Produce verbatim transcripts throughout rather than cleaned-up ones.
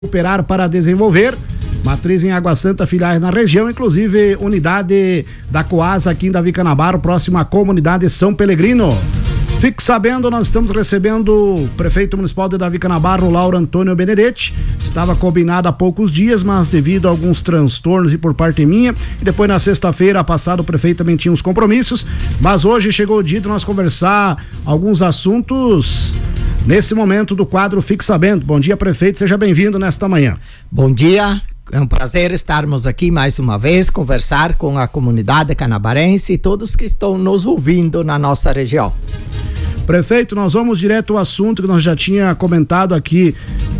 Operar para desenvolver, matriz em Água Santa, filiais na região, inclusive unidade da Coasa aqui em Davi Canabaro, próximo à comunidade São Pelegrino. Fique sabendo, nós estamos recebendo o prefeito municipal de Davi Canabaro, Lauro Antônio Benedetti. Estava combinado há poucos dias, mas devido a alguns transtornos e por parte minha, e depois na sexta-feira passada o prefeito também tinha uns compromissos, mas hoje chegou o dia de nós conversar alguns assuntos nesse momento do quadro Fique Sabendo. Bom dia, prefeito, seja bem-vindo nesta manhã. Bom dia, é um prazer estarmos aqui mais uma vez, conversar com a comunidade canabarense e todos que estão nos ouvindo na nossa região. Prefeito, nós vamos direto ao assunto que nós já tinha comentado aqui,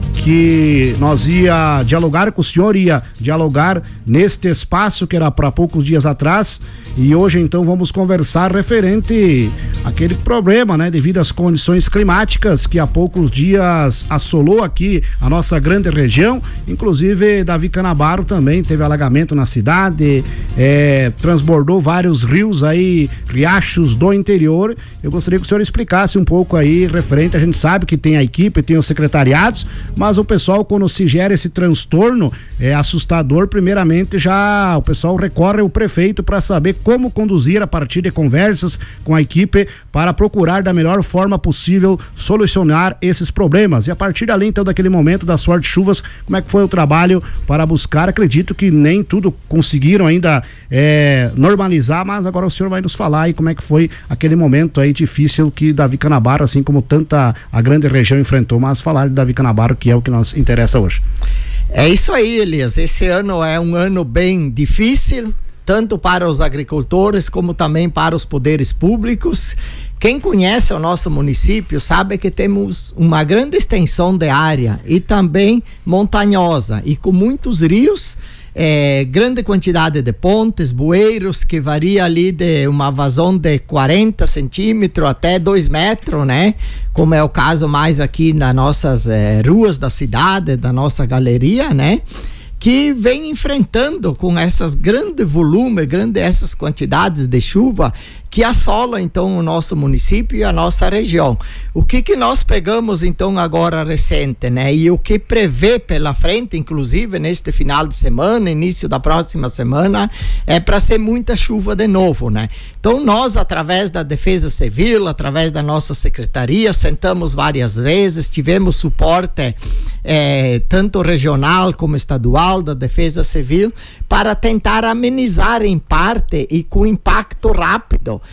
que nós ia dialogar com o senhor, ia dialogar neste espaço que era para poucos dias atrás, e hoje então vamos conversar referente àquele problema, né, devido às condições climáticas que há poucos dias assolou aqui a nossa grande região, inclusive Davi Canabaro também teve alagamento na cidade, é, transbordou vários rios aí, riachos do interior. Eu gostaria que o senhor explicasse um pouco aí referente, a gente sabe que tem a equipe, tem os secretariados, mas o pessoal, quando se gera esse transtorno, é assustador. Primeiramente, já o pessoal recorre ao prefeito para saber como conduzir a partir de conversas com a equipe para procurar da melhor forma possível solucionar esses problemas. E a partir dali, então, daquele momento das fortes chuvas, como é que foi o trabalho para buscar? Acredito que nem tudo conseguiram ainda é, normalizar, mas agora o senhor vai nos falar aí como é que foi aquele momento aí difícil que Davi Canabaro, assim como tanta a grande região enfrentou, mas falar de Davi Canabaro, que é o que nos interessa hoje. É isso aí, Elias. Esse ano é um ano bem difícil, tanto para os agricultores como também para os poderes públicos. Quem conhece o nosso município sabe que temos uma grande extensão de área e também montanhosa e com muitos rios, é, grande quantidade de pontes, bueiros, que varia ali de uma vazão de quarenta centímetros até dois metros, né? Como é o caso mais aqui nas nossas é, ruas da cidade, da nossa galeria, né? Que vem enfrentando com essas grandes volumes, grandes essas quantidades de chuva que assolam então o nosso município e a nossa região. O que que nós pegamos então agora recente, né? E o que prevê pela frente, inclusive neste final de semana, início da próxima semana, é para ser muita chuva de novo, né? Então nós, através da Defesa Civil, através da nossa secretaria, sentamos várias vezes, tivemos suporte é, tanto regional como estadual da Defesa Civil para tentar amenizar em parte e com impacto rápido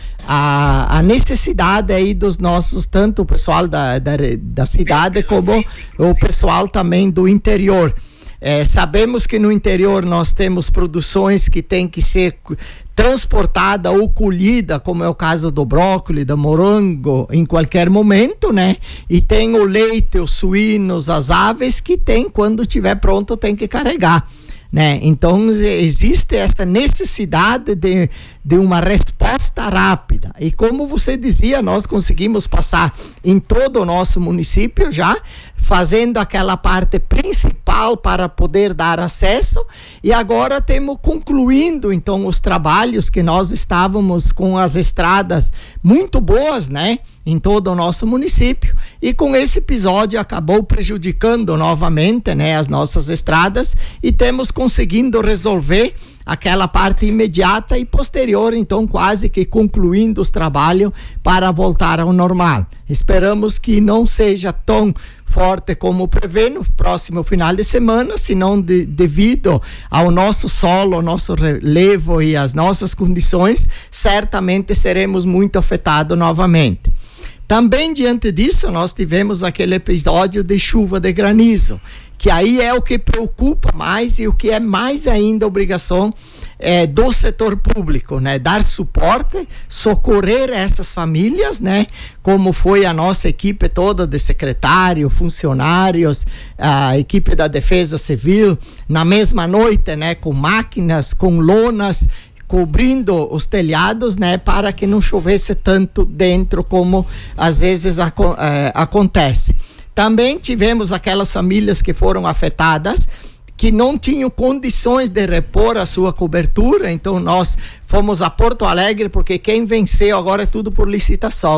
a, a necessidade aí dos nossos, tanto o pessoal da, da, da cidade como o pessoal também do interior. É, sabemos que no interior nós temos produções que têm que ser transportada ou colhida, como é o caso do brócolis, do morango, em qualquer momento, né? E tem o leite, os suínos, as aves que tem, quando estiver pronto, tem que carregar, né? Então existe essa necessidade de, de uma resposta rápida, e como você dizia, nós conseguimos passar em todo o nosso município já, fazendo aquela parte principal para poder dar acesso, e agora temos concluindo então os trabalhos que nós estávamos com as estradas muito boas, né, em todo o nosso município, e com esse episódio acabou prejudicando novamente, né, as nossas estradas, e temos conseguindo resolver aquela parte imediata e posterior, então quase que concluindo os trabalhos para voltar ao normal. Esperamos que não seja tão forte como prevê no próximo final de semana, senão de, devido ao nosso solo, ao nosso relevo e às nossas condições, certamente seremos muito afetados novamente. Também diante disso, nós tivemos aquele episódio de chuva de granizo, que aí é o que preocupa mais e o que é mais ainda obrigação é, do setor público, né? Dar suporte, socorrer essas famílias, né? Como foi a nossa equipe toda de secretário, funcionários, a equipe da Defesa Civil, na mesma noite, né? Com máquinas, com lonas, cobrindo os telhados, né, para que não chovesse tanto dentro como às vezes aco- é, acontece. Também tivemos aquelas famílias que foram afetadas, que não tinham condições de repor a sua cobertura, então nós fomos a Porto Alegre, porque quem venceu agora é tudo por licitação.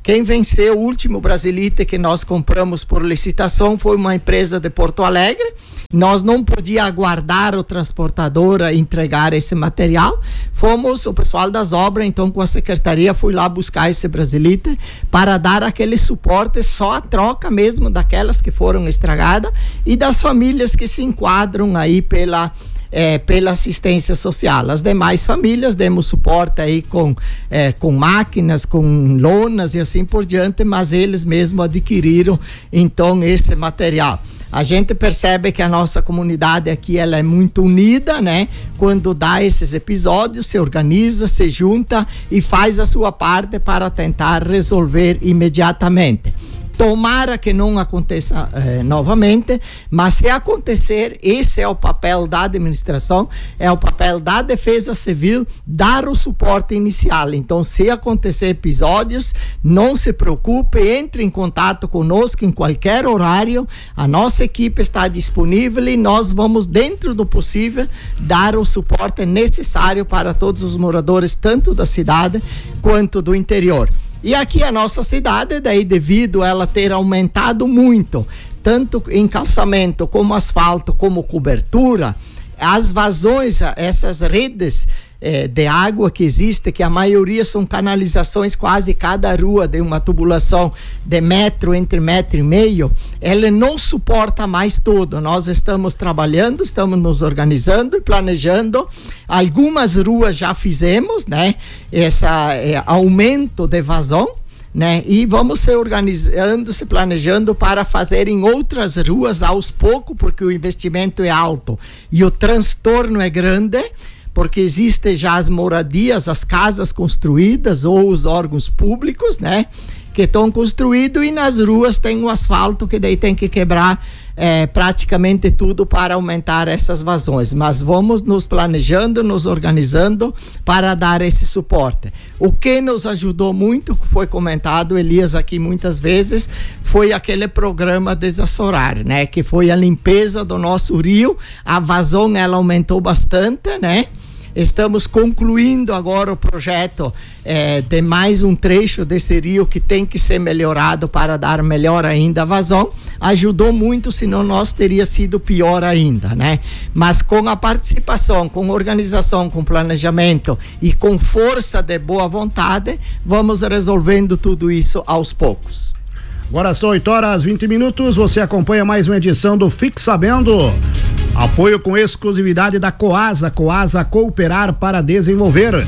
Quem venceu o último Brasilite que nós compramos por licitação foi uma empresa de Porto Alegre. Nós não podíamos aguardar o transportador a entregar esse material. Fomos, o pessoal das obras, então com a secretaria, fui lá buscar esse Brasilite para dar aquele suporte, só a troca mesmo daquelas que foram estragadas e das famílias que se enquadram aí pela É, pela assistência social. As demais famílias demos suporte aí com, é, com máquinas, com lonas e assim por diante, mas eles mesmos adquiriram então esse material. A gente percebe que a nossa comunidade aqui ela é muito unida, né? Quando dá esses episódios, se organiza, se junta e faz a sua parte para tentar resolver imediatamente. Tomara que não aconteça eh, novamente, mas se acontecer, esse é o papel da administração, é o papel da Defesa Civil, dar o suporte inicial. Então, se acontecer episódios, não se preocupe, entre em contato conosco em qualquer horário, a nossa equipe está disponível e nós vamos, dentro do possível, dar o suporte necessário para todos os moradores, tanto da cidade quanto do interior. E aqui a nossa cidade, daí devido a ela ter aumentado muito, tanto em calçamento como asfalto, como cobertura, as vazões, essas redes eh, de água que existe, que a maioria são canalizações, quase cada rua de uma tubulação de metro, entre metro e meio, ela não suporta mais tudo. Nós estamos trabalhando, estamos nos organizando e planejando. Algumas ruas já fizemos, né? Esse é, aumento de vazão, né? E vamos se organizando, se planejando para fazer em outras ruas aos poucos, porque o investimento é alto e o transtorno é grande, porque existem já as moradias, as casas construídas ou os órgãos públicos, né? Que estão construídos e nas ruas tem o asfalto que daí tem que quebrar é, praticamente tudo para aumentar essas vazões, mas vamos nos planejando, nos organizando para dar esse suporte. O que nos ajudou muito, que foi comentado, Elias, aqui muitas vezes, foi aquele programa Desassorar, né? Que foi a limpeza do nosso rio, a vazão ela aumentou bastante, né? Estamos concluindo agora o projeto eh, de mais um trecho desse rio que tem que ser melhorado para dar melhor ainda a vazão. Ajudou muito, senão nós teria sido pior ainda, né? Mas com a participação, com organização, com planejamento e com força de boa vontade, vamos resolvendo tudo isso aos poucos. Agora são oito horas e vinte minutos, você acompanha mais uma edição do Fique Sabendo. Apoio com exclusividade da Coasa, Coasa Cooperar para Desenvolver.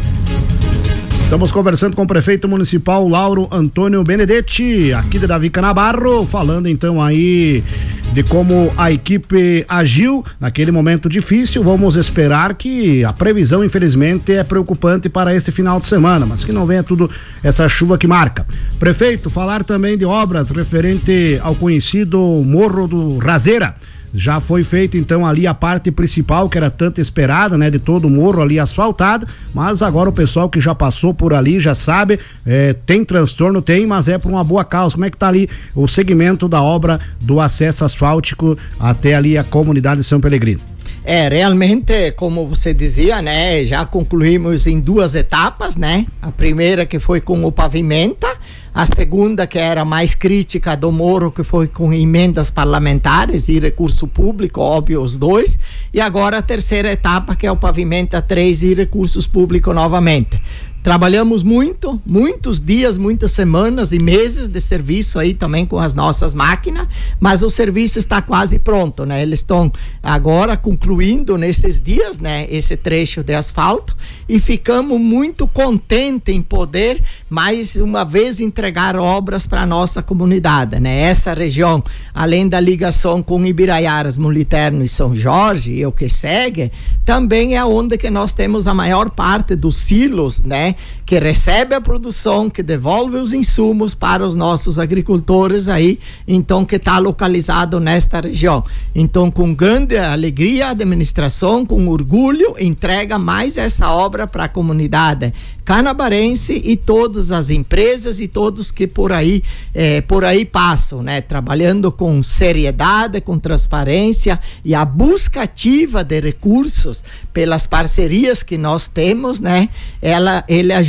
Estamos conversando com o prefeito municipal Lauro Antônio Benedetti, aqui de Davi Canabarro, falando então aí de como a equipe agiu naquele momento difícil. Vamos esperar que a previsão, infelizmente, é preocupante para este final de semana, mas que não venha tudo essa chuva que marca. Prefeito, falar também de obras referente ao conhecido Morro do Razeira. Já foi feita então ali a parte principal que era tanto esperada, né, de todo o morro ali asfaltado, mas agora o pessoal que já passou por ali já sabe, é, tem transtorno, tem, mas é por uma boa causa. Como é que tá ali o segmento da obra do acesso asfáltico até ali a comunidade de São Pelegrino? É, realmente, como você dizia, né, já concluímos em duas etapas, né? A primeira que foi com o pavimenta, a segunda que era mais crítica do morro, que foi com emendas parlamentares e recurso público, óbvio, os dois, e agora a terceira etapa que é o pavimenta três e recursos públicos novamente. Trabalhamos muito, muitos dias, muitas semanas e meses de serviço aí também com as nossas máquinas, mas o serviço está quase pronto, né? Eles estão agora concluindo nesses dias, né? Esse trecho de asfalto e ficamos muito contentes em poder mais uma vez entregar obras para a nossa comunidade, né? Essa região, além da ligação com Ibiraiaras, Moliterno e São Jorge e o que segue, também é onde que nós temos a maior parte dos silos, né? Que recebe a produção, que devolve os insumos para os nossos agricultores aí, então que está localizado nesta região. Então, com grande alegria, a administração, com orgulho, entrega mais essa obra para a comunidade canabarense e todas as empresas e todos que por aí, eh, por aí passam, né? Trabalhando com seriedade, com transparência e a busca ativa de recursos pelas parcerias que nós temos, né? Ela, ele ajuda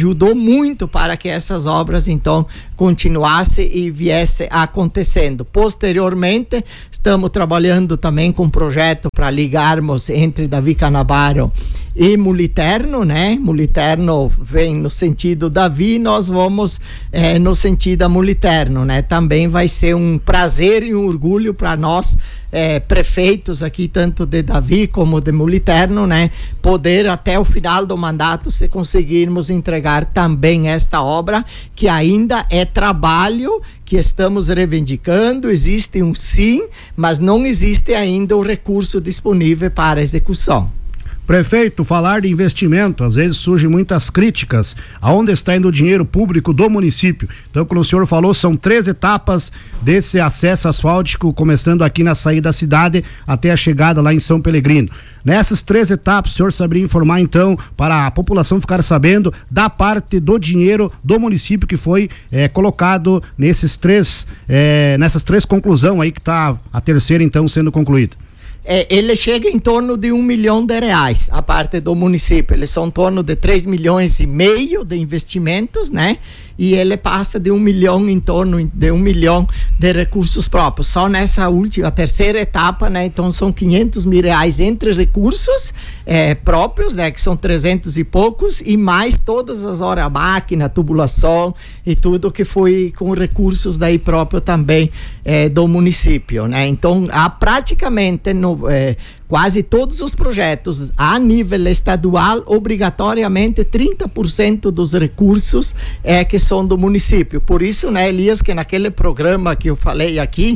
ajudou muito para que essas obras então continuassem e viessem acontecendo. Posteriormente, estamos trabalhando também com um projeto para ligarmos entre Davi Canavaro e Muliterno, né? Muliterno vem no sentido Davi, nós vamos eh, no sentido Muliterno, né? Também vai ser um prazer e um orgulho para nós, eh, prefeitos aqui, tanto de Davi como de Muliterno, né? Poder até o final do mandato, se conseguirmos entregar também esta obra, que ainda é trabalho que estamos reivindicando. Existe um sim, mas não existe ainda o recurso disponível para execução. Prefeito, falar de investimento, às vezes surgem muitas críticas. Aonde está indo o dinheiro público do município? Então, como o senhor falou, são três etapas desse acesso asfáltico, começando aqui na saída da cidade até a chegada lá em São Pelegrino. Nessas três etapas, o senhor saberia informar, então, para a população ficar sabendo da parte do dinheiro do município que foi é, colocado nesses três, é, nessas três conclusões aí, que está a terceira, então, sendo concluída? É, ele chega em torno de um milhão de reais, a parte do município. Eles são em torno de três milhões e meio de investimentos, né? E ele passa de um milhão, em torno de um milhão de recursos próprios. Só nessa última, a terceira etapa, né? Então são quinhentos mil reais entre recursos é, próprios, né? Que são trezentos e poucos, e mais todas as horas, a máquina, a tubulação e tudo que foi com recursos daí próprio também é, do município, né? Então, há praticamente no, é, quase todos os projetos a nível estadual, obrigatoriamente trinta por cento dos recursos é que são do município. Por isso, né, Elias, que naquele programa que eu falei aqui,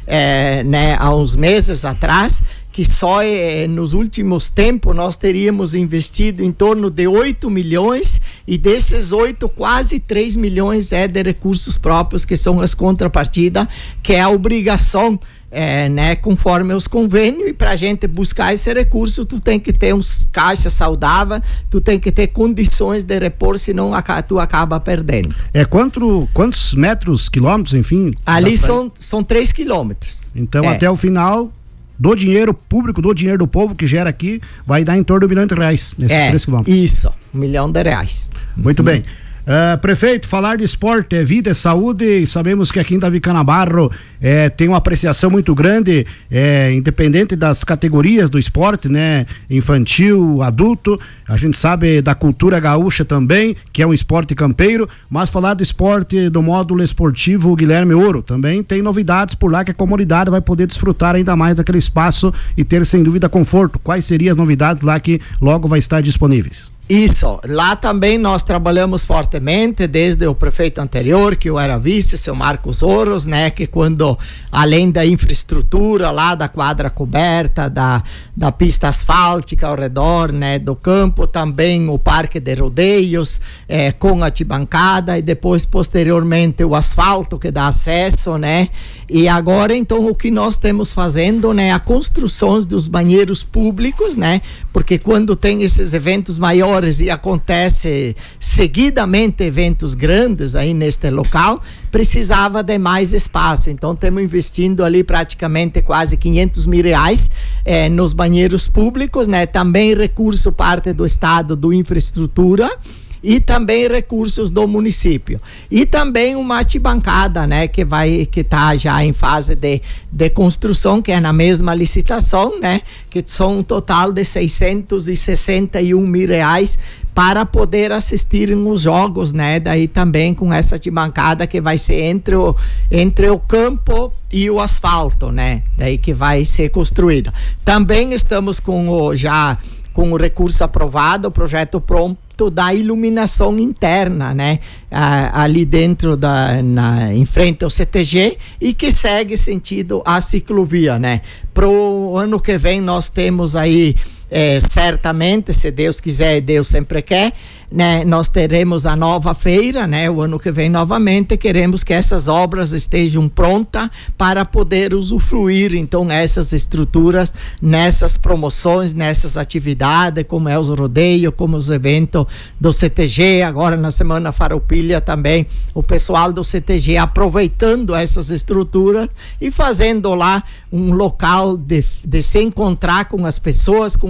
é, né, há uns meses atrás, que só eh, nos últimos tempos nós teríamos investido em torno de oito milhões, e desses oito, quase três milhões é de recursos próprios, que são as contrapartidas, que é a obrigação, é, né, conforme os convênios. E para a gente buscar esse recurso, tu tem que ter uns caixas saudáveis, tu tem que ter condições de repor, senão tu acaba perdendo. É quanto, quantos metros, quilômetros, enfim? Ali são, são três quilômetros. Então, é. até o final do dinheiro público, do dinheiro do povo que gera aqui, vai dar em torno de um milhão de reais nesses é, três quilômetros. Isso, um milhão de reais. Muito uhum. bem. Uh, prefeito, falar de esporte é vida, é saúde, e sabemos que aqui em Davi Canavaro é, tem uma apreciação muito grande, é, independente das categorias do esporte, né? Infantil, adulto, a gente sabe da cultura gaúcha também, que é um esporte campeiro, mas falar do esporte do módulo esportivo Guilherme Ouro, também tem novidades por lá que a comunidade vai poder desfrutar ainda mais daquele espaço e ter sem dúvida conforto. Quais seriam as novidades lá que logo vai estar disponíveis? Isso, lá também nós trabalhamos fortemente desde o prefeito anterior, que eu era vice, seu Marcos Ouros, né, que quando, além da infraestrutura lá da quadra coberta, da, da pista asfáltica ao redor, né, do campo, também o parque de rodeios, é, com a arquibancada, e depois posteriormente o asfalto que dá acesso, né, e agora então o que nós estamos fazendo, né, a construção dos banheiros públicos, né, porque quando tem esses eventos maiores e acontece seguidamente eventos grandes aí neste local, precisava de mais espaço. Então estamos investindo ali praticamente quase quinhentos mil reais eh, nos banheiros públicos, né? Também recurso parte do estado do infraestrutura e também recursos do município, e também uma arquibancada, né, que vai, que tá já em fase de, de construção, que é na mesma licitação, né, que são um total de seiscentos e sessenta e um mil reais para poder assistir nos jogos, né, daí também com essa arquibancada que vai ser entre o, entre o campo e o asfalto, né, daí que vai ser construída. Também estamos com o, já com o recurso aprovado, o projeto pronto da iluminação interna, né, ah, ali dentro da, na, em frente ao C T G, e que segue sentido a ciclovia, né. Pro ano que vem nós temos aí, é, certamente, se Deus quiser, Deus sempre quer, né, nós teremos a nova feira, né, o ano que vem novamente. Queremos que essas obras estejam prontas para poder usufruir então essas estruturas nessas promoções, nessas atividades, como é os rodeios, como os eventos do C T G. Agora na Semana Farroupilha também o pessoal do C T G aproveitando essas estruturas e fazendo lá um local de, de se encontrar com as pessoas, com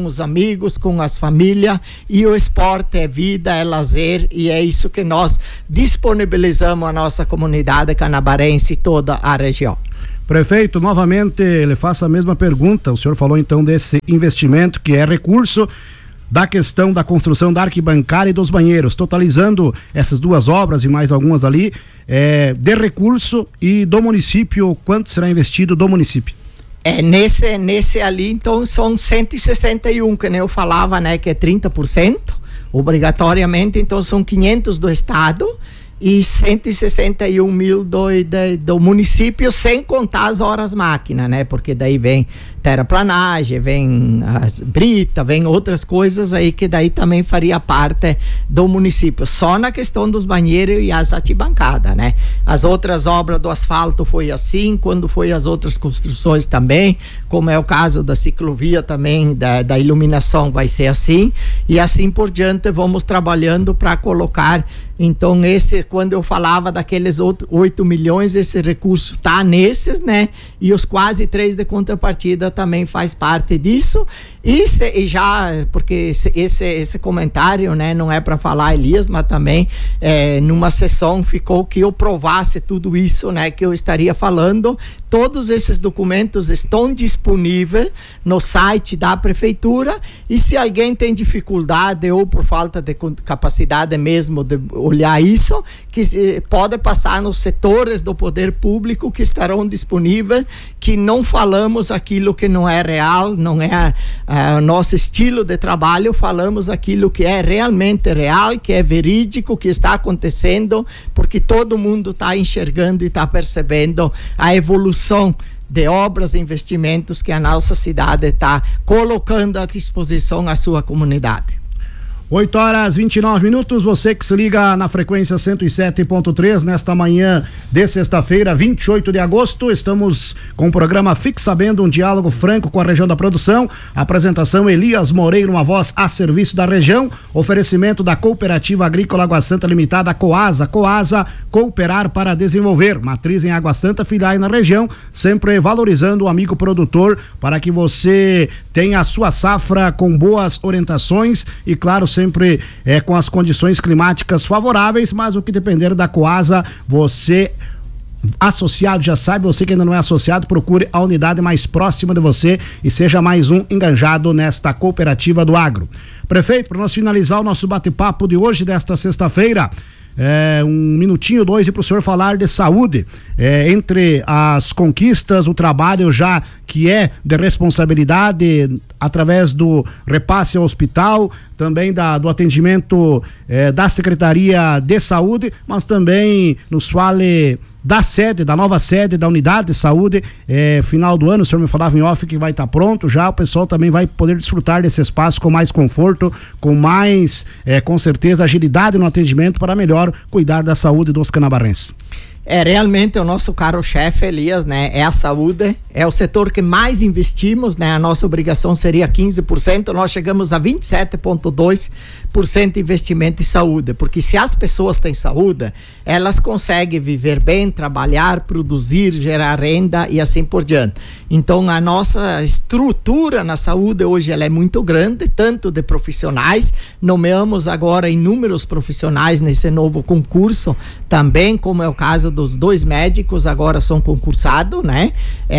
os amigos, com as famílias, e o esporte é vida, é lazer, e é isso que nós disponibilizamos à nossa comunidade canabarense e toda a região. Prefeito, novamente, ele faça a mesma pergunta. O senhor falou então desse investimento que é recurso da questão da construção da arquibancada e dos banheiros, totalizando essas duas obras e mais algumas ali, é, de recurso e do município, quanto será investido do município? É, nesse, nesse ali, então, são cento e sessenta e um, que nem eu falava, né, que é trinta por cento, obrigatoriamente, então são quinhentos do estado e cento e sessenta e um mil do, do, do município, sem contar as horas máquina, né, porque daí vem terraplanagem, vem as brita, vem outras coisas aí que daí também faria parte do município, só na questão dos banheiros e as arquibancadas, né? As outras obras do asfalto foi assim, quando foi as outras construções também, como é o caso da ciclovia também, da, da iluminação vai ser assim, e assim por diante vamos trabalhando para colocar, então esse, quando eu falava daqueles oito milhões, esse recurso tá nesses, né? E os quase três de contrapartida também faz parte disso, e, se, e já, porque esse, esse, esse comentário, né, não é para falar, Elias, mas também é, numa sessão ficou que eu provasse tudo isso, né, que eu estaria falando. Todos esses documentos estão disponíveis no site da prefeitura, e se alguém tem dificuldade ou por falta de capacidade mesmo de olhar isso, que pode passar nos setores do poder público que estarão disponíveis, que não falamos aquilo que não é real, não é uh, o nosso estilo de trabalho, falamos aquilo que é realmente real, que é verídico, que está acontecendo, porque todo mundo está enxergando e está percebendo a evolução de obras e investimentos que a nossa cidade está colocando à disposição à sua comunidade. oito horas e vinte e nove minutos, você que se liga na frequência cento e sete ponto três nesta manhã de sexta-feira, vinte e oito de agosto, estamos com o programa Fique Sabendo, um diálogo franco com a região da produção. Apresentação Elias Moreira, uma voz a serviço da região. Oferecimento da Cooperativa Agrícola Água Santa Limitada, Coasa. Coasa, cooperar para desenvolver. Matriz em Água Santa, filiais na região, sempre valorizando o amigo produtor para que você tenha a sua safra com boas orientações e, claro, sempre é, com as condições climáticas favoráveis, mas o que depender da Coasa, você associado já sabe, você que ainda não é associado, procure a unidade mais próxima de você e seja mais um engajado nesta cooperativa do agro. Prefeito, para nós finalizar o nosso bate-papo de hoje, desta sexta-feira, É, um minutinho, dois, e para o senhor falar de saúde, é, entre as conquistas, o trabalho já que é de responsabilidade através do repasse ao hospital, também da, do atendimento é, da Secretaria de Saúde, mas também nos fale da sede, da nova sede da unidade de saúde, é, final do ano, o senhor me falava em off que vai estar tá pronto já, o pessoal também vai poder desfrutar desse espaço com mais conforto, com mais, é, com certeza, agilidade no atendimento para melhor cuidar da saúde dos canabarenses. É, realmente o nosso caro-chefe, Elias, né, é a saúde, é o setor que mais investimos, né, a nossa obrigação seria quinze por cento, nós chegamos a vinte e sete vírgula dois por cento de investimento em saúde, porque se as pessoas têm saúde, elas conseguem viver bem, trabalhar, produzir, gerar renda e assim por diante. Então a nossa estrutura na saúde hoje ela é muito grande, tanto de profissionais, nomeamos agora inúmeros profissionais nesse novo concurso também, como é o caso dos dois médicos, agora são concursados, né?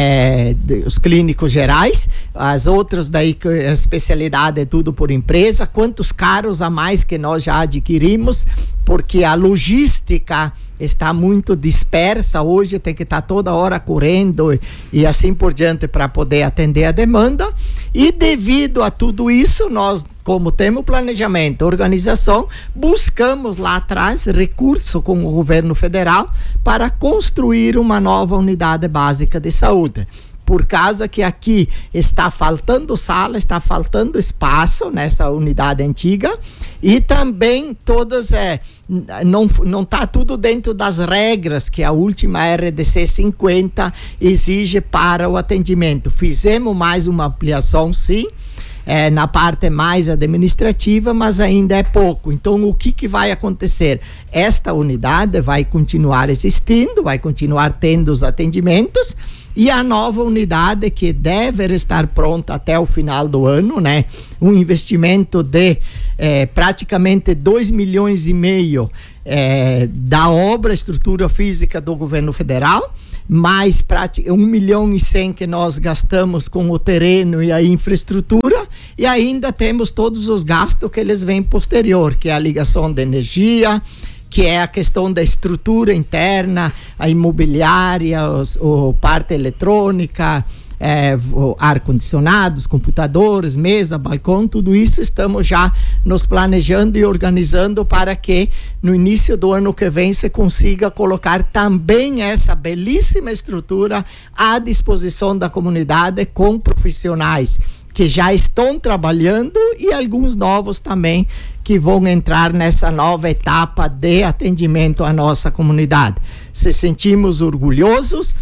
É, os clínicos gerais, as outras daí, a especialidade é tudo por empresa, quantos carros a mais que nós já adquirimos, porque a logística está muito dispersa hoje, tem que estar toda hora correndo e, e assim por diante para poder atender a demanda. E devido a tudo isso, nós, como temos planejamento, organização, buscamos lá atrás recurso com o governo federal para construir uma nova unidade básica de saúde. Por causa que aqui está faltando sala, está faltando espaço nessa unidade antiga e também todas é, não não está tudo dentro das regras que a última R D C cinquenta exige para o atendimento. Fizemos mais uma ampliação, sim, é, na parte mais administrativa, mas ainda é pouco. Então, o que que vai acontecer? Esta unidade vai continuar existindo, vai continuar tendo os atendimentos, e a nova unidade que deve estar pronta até o final do ano, né? Um investimento de eh, praticamente dois milhões e meio eh, da obra estrutura física do governo federal, mais um milhão e cem que nós gastamos com o terreno e a infraestrutura, e ainda temos todos os gastos que eles vêm posterior, que é a ligação de energia, que é a questão da estrutura interna, a imobiliária, os, o parte eletrônica, é, ar-condicionados, computadores, mesa, balcão, tudo isso estamos já nos planejando e organizando para que no início do ano que vem se consiga colocar também essa belíssima estrutura à disposição da comunidade com profissionais que já estão trabalhando e alguns novos também que vão entrar nessa nova etapa de atendimento à nossa comunidade. Se sentimos orgulhosos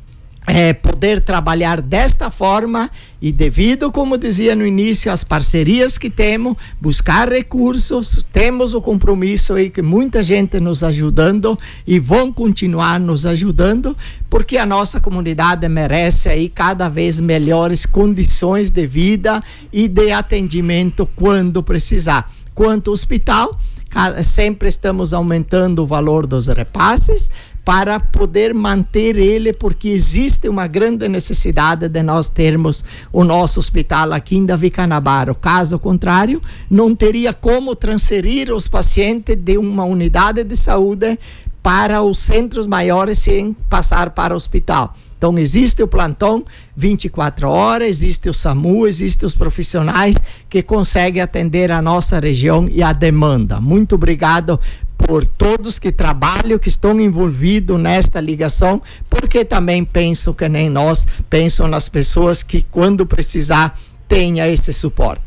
É, poder trabalhar desta forma e devido, como dizia no início, às parcerias que temos, buscar recursos, temos o compromisso aí que muita gente nos ajudando e vão continuar nos ajudando, porque a nossa comunidade merece aí cada vez melhores condições de vida e de atendimento quando precisar. Quanto ao hospital, sempre estamos aumentando o valor dos repasses para poder manter ele, porque existe uma grande necessidade de nós termos o nosso hospital aqui em Davi Canabaro. Caso contrário, não teria como transferir os pacientes de uma unidade de saúde para os centros maiores sem passar para o hospital. Então existe o plantão vinte e quatro horas, existe o SAMU, existem os profissionais que conseguem atender a nossa região e a demanda. Muito obrigado por todos que trabalham, que estão envolvidos nesta ligação, porque também penso que nem nós, pensam nas pessoas que quando precisar tenha esse suporte.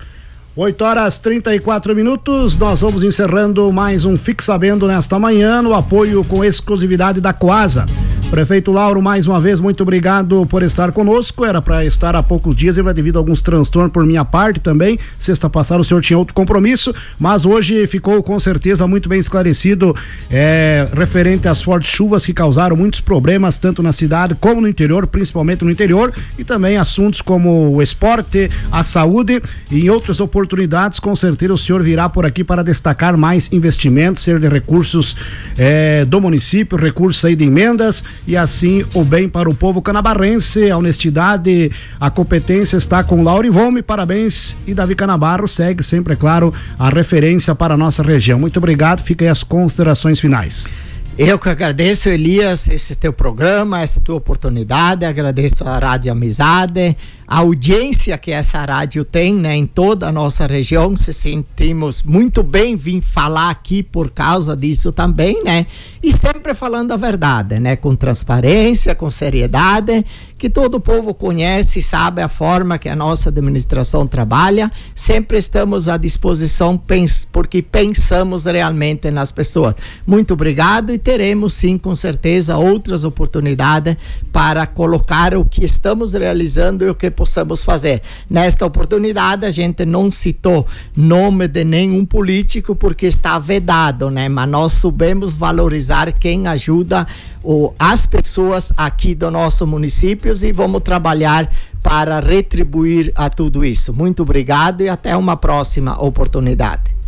oito horas e trinta e quatro minutos, nós vamos encerrando mais um Fique Sabendo nesta manhã, no apoio com exclusividade da Coasa. Prefeito Lauro, mais uma vez, muito obrigado por estar conosco. Era para estar há poucos dias, mas devido a alguns transtornos por minha parte também. Sexta passada o senhor tinha outro compromisso, mas hoje ficou com certeza muito bem esclarecido, é, referente às fortes chuvas que causaram muitos problemas, tanto na cidade como no interior, principalmente no interior, e também assuntos como o esporte, a saúde e em outras oportunidades. Com certeza o senhor virá por aqui para destacar mais investimentos, ser de recursos é, do município, recursos aí de emendas, e assim o bem para o povo canabarrense. A honestidade, a competência está com Lauro Ivome, parabéns, e Davi Canabarro segue sempre, é claro, a referência para a nossa região. Muito obrigado, fica aí as considerações finais. Eu que agradeço, Elias, esse teu programa, essa tua oportunidade, agradeço a Rádio Amizade, a audiência que essa rádio tem, né, em toda a nossa região. Se sentimos muito bem vir falar aqui por causa disso também, né, e sempre falando a verdade, né, com transparência, com seriedade, que todo o povo conhece e sabe a forma que a nossa administração trabalha. Sempre estamos à disposição, porque pensamos realmente nas pessoas. Muito obrigado, e teremos sim, com certeza, outras oportunidades para colocar o que estamos realizando e o que possamos fazer. Nesta oportunidade a gente não citou nome de nenhum político porque está vedado, né? Mas nós soubemos valorizar quem ajuda o, as pessoas aqui do nosso município, e vamos trabalhar para retribuir a tudo isso. Muito obrigado e até uma próxima oportunidade.